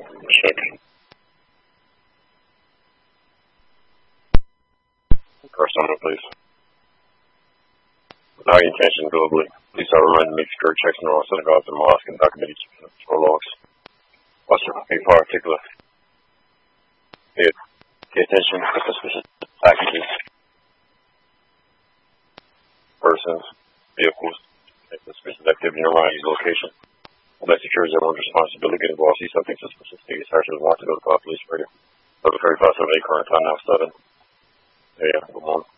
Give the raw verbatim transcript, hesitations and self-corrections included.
Check. Correspondent, please. Now intention globally. Please are reminded to make secure checks in all synagogues and mosques and document each for logs. Also, in particular, pay, pay attention to suspicious packages, persons, vehicles, and suspicious activity around these locations. All that secures everyone's responsibility. Get involved. See something suspicious. Take a search and want to go to the police radio. Level thirty-five seven eight, current time now seven. Yeah, good morning.